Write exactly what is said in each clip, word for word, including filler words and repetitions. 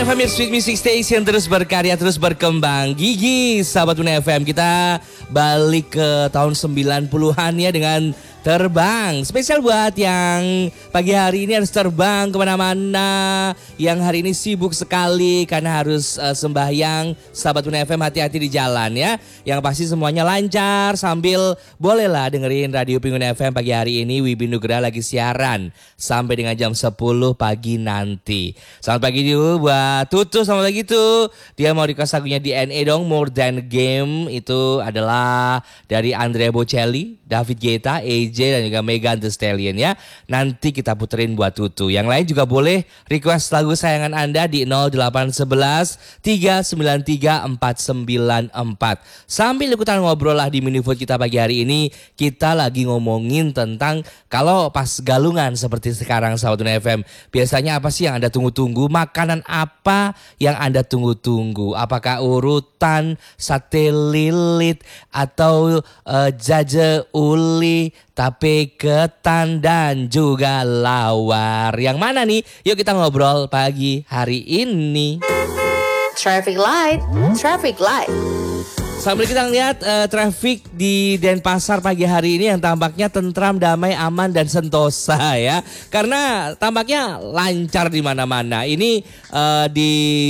F M, Sweet Music Station, terus berkarya, terus berkembang. Gigi, sahabat Una F M, kita balik ke tahun sembilan puluhan ya dengan Terbang. Spesial buat yang pagi hari ini harus terbang kemana-mana, yang hari ini sibuk sekali karena harus uh, sembahyang. Sahabat Una F M, hati-hati di jalan ya. Yang pasti semuanya lancar, sambil bolehlah dengerin Radio Pinggun F M pagi hari ini. Wibi Nugra lagi siaran sampai dengan jam sepuluh pagi nanti. Selamat pagi dulu buat Tutu, selamat pagi Tuh. Dia mau request lagunya D N A dong, More Than a Game. Itu adalah dari Andrea Bocelli, David Guetta, A J dan juga Megan Thee Stallion ya. Nanti kita puterin buat Tutu. Yang lain juga boleh request lagu sayangan Anda di nol delapan satu satu tiga sembilan tiga empat sembilan empat. Sambil ikutan ngobrol lah di Minifood kita pagi hari ini. Kita lagi ngomongin tentang kalau pas galungan seperti sekarang sahabat Una F M, biasanya apa sih yang Anda tunggu-tunggu? Makanan apa yang Anda tunggu-tunggu? Apakah urutan, sate lilit, atau uh, jaje uli, tape ketan, dan juga lawar? Yang mana nih? Yuk kita ngobrol pagi hari ini. Traffic light, traffic light. Sambil kita lihat uh, traffic di Denpasar pagi hari ini yang tampaknya tentram, damai, aman, dan sentosa ya. Karena tampaknya lancar di mana-mana. Ini uh, di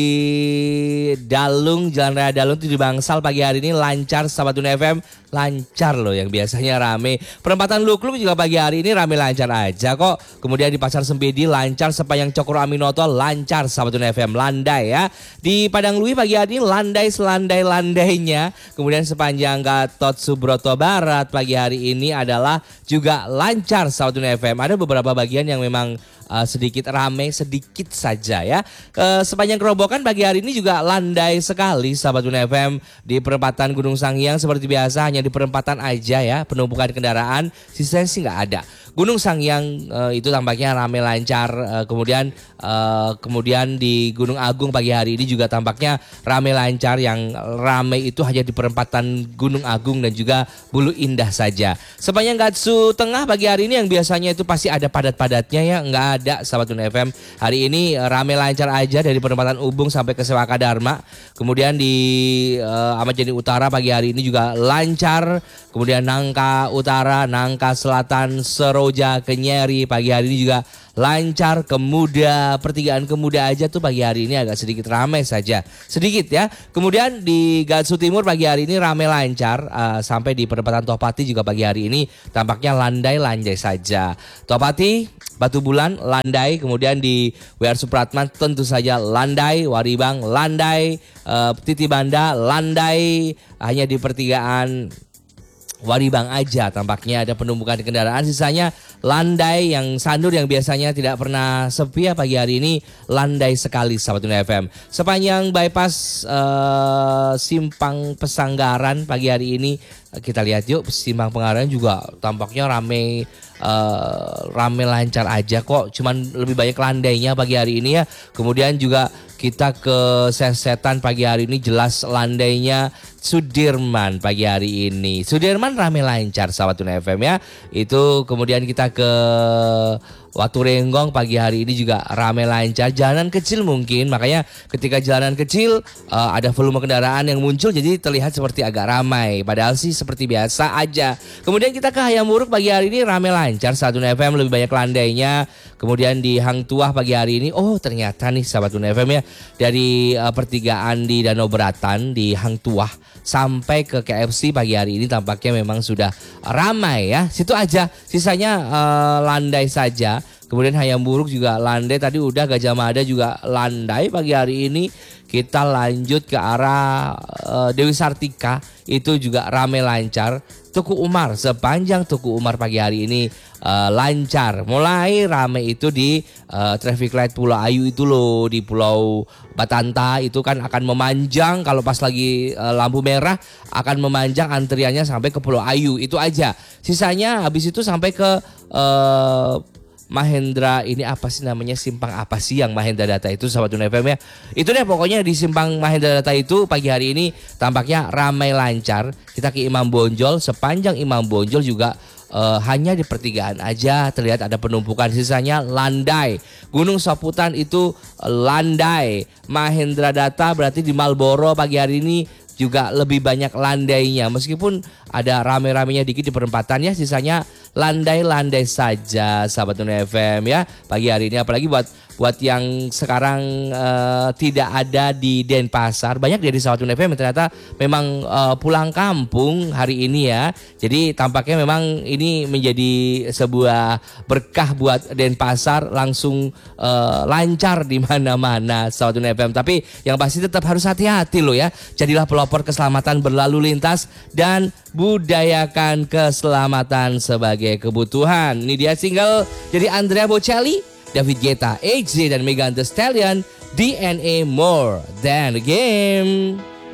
Dalung, Jalan Raya Dalung itu di Bangsal pagi hari ini lancar sahabat Una F M. Lancar loh, yang biasanya rame. Perempatan Lukluk juga pagi hari ini rame lancar aja kok. Kemudian di Pasar Sempidi lancar, sepanjang Cokro Aminoto lancar sahabat Una F M, landai ya. Di Padang Lui pagi hari ini landai selandai-landainya. Kemudian sepanjang Gatot Subroto Barat pagi hari ini adalah juga lancar sahabat Una F M. Ada beberapa bagian yang memang Uh, sedikit ramai, sedikit saja ya. Uh, sepanjang Kerobokan pagi hari ini juga landai sekali sahabat Una F M. Di perempatan Gunung Sangiang seperti biasa, hanya di perempatan aja ya penumpukan kendaraan, sisanya sih nggak ada. Gunung Sangiang uh, itu tampaknya ramai lancar. Uh, kemudian uh, kemudian di Gunung Agung pagi hari ini juga tampaknya ramai lancar. Yang ramai itu hanya di perempatan Gunung Agung dan juga Bulu Indah saja. Sepanjang Gatsu Tengah pagi hari ini yang biasanya itu pasti ada padat-padatnya ya, nggak ada sahabat Una F M. Hari ini rame lancar aja dari perempatan Ubung sampai ke Sewaka Dharma. Kemudian di uh, Ahmad Yani Utara pagi hari ini juga lancar. Kemudian Nangka Utara, Nangka Selatan, Seroja, Kenyeri pagi hari ini juga lancar. Kemuda, pertigaan Kemuda aja tuh pagi hari ini agak sedikit ramai saja. Sedikit ya. Kemudian di Gatsu Timur pagi hari ini ramai lancar. Uh, sampai di perempatan Topati juga pagi hari ini tampaknya landai-landai saja. Topati, Batu Bulan, landai. Kemudian di W R Supratman tentu saja landai. Waribang, landai. Uh, Titibanda, landai. Hanya di pertigaan Waribang aja tampaknya ada penumpukan kendaraan, sisanya landai. Yang Sanur yang biasanya tidak pernah sepi ya, pagi hari ini landai sekali sahabat Una F M. Sepanjang bypass uh, Simpang Pesanggaran pagi hari ini kita lihat yuk, Simpang Pengarahan juga tampaknya rame uh, rame lancar aja kok, cuman lebih banyak landainya pagi hari ini ya. Kemudian juga kita ke Sesetan pagi hari ini jelas landainya. Sudirman pagi hari ini, Sudirman rame lancar sahabat Una F M ya. Itu kemudian kita ke Waturenggong pagi hari ini juga rame lancar. Jalanan kecil mungkin, makanya ketika jalanan kecil uh, ada volume kendaraan yang muncul jadi terlihat seperti agak ramai. Padahal sih seperti biasa aja. Kemudian kita ke Hayam Wuruk pagi hari ini rame lancar sahabat Una F M, lebih banyak landainya. Kemudian di Hang Tuah pagi hari ini, oh ternyata nih sahabat Una F M ya, dari uh, pertigaan di Danau Beratan di Hang Tuah sampai ke K F C pagi hari ini tampaknya memang sudah ramai ya. Situ aja, sisanya uh, landai saja. Kemudian Hayam Wuruk juga landai, tadi udah Gajah Mada juga landai pagi hari ini. Kita lanjut ke arah uh, Dewi Sartika, itu juga ramai lancar. Tuku Umar, sepanjang Tuku Umar pagi hari ini uh, lancar. Mulai ramai itu di uh, traffic light Pulau Ayu itu loh, di Pulau Batanta itu kan akan memanjang. Kalau pas lagi uh, lampu merah akan memanjang antriannya sampai ke Pulau Ayu, itu aja. Sisanya habis itu sampai ke uh, Mahendra, ini apa sih namanya, simpang apa sih yang Mahendra Data itu sahabat Una F M ya. Itu deh pokoknya di simpang Mahendra Data itu pagi hari ini tampaknya ramai lancar. Kita ke Imam Bonjol, sepanjang Imam Bonjol juga uh, hanya di pertigaan aja terlihat ada penumpukan, sisanya landai. Gunung Soputan itu uh, landai. Mahendra Data berarti di Marlboro pagi hari ini juga lebih banyak landainya, meskipun ada rame-ramenya dikit di perempatan ya, sisanya landai-landai saja sahabat Tuna F M ya pagi hari ini. Apalagi buat buat yang sekarang uh, tidak ada di Denpasar, banyak dari sahabat Tuna F M yang ternyata memang uh, pulang kampung hari ini ya. Jadi tampaknya memang ini menjadi sebuah berkah buat Denpasar, langsung uh, lancar di mana-mana sahabat Tuna F M. Tapi yang pasti tetap harus hati-hati loh ya. Jadilah pelopor keselamatan berlalu lintas dan budayakan keselamatan sebagai kebutuhan. Ini dia single dari Andrea Bocelli, David Guetta, H Z dan Megan Thee Stallion, D N A More Than a Game.